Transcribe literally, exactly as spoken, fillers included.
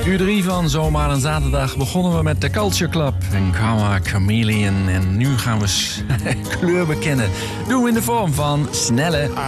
Uur drie van Zomaar een Zaterdag begonnen we met de Culture Club en Karma Chameleon. En nu gaan we kleur bekennen. Doen we in de vorm van snelle